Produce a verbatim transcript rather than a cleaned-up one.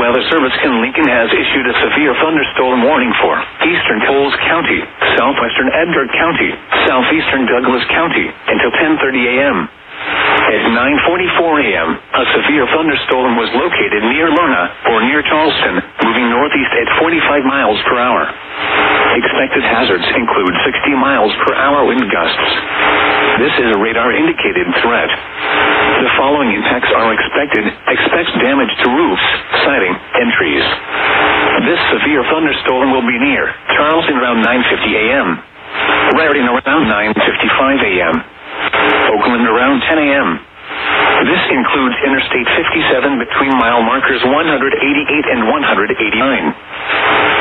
Weather Service in Lincoln has issued a severe thunderstorm warning for eastern Coles County, southwestern Edgar County, southeastern Douglas County until ten thirty a.m. At nine forty-four a.m., a severe thunderstorm was located near Lerna or near Charleston, moving northeast at forty-five miles per hour. Expected hazards include sixty miles per hour wind gusts. This is a radar-indicated threat. The following impacts are expected. Expect damage to roofs, siding, and trees. This severe thunderstorm will be near Charleston around nine fifty a.m., Raritan around nine fifty-five a.m., Oakland around ten a.m. This includes Interstate fifty-seven between mile markers one eighty-eight and one eighty-nine.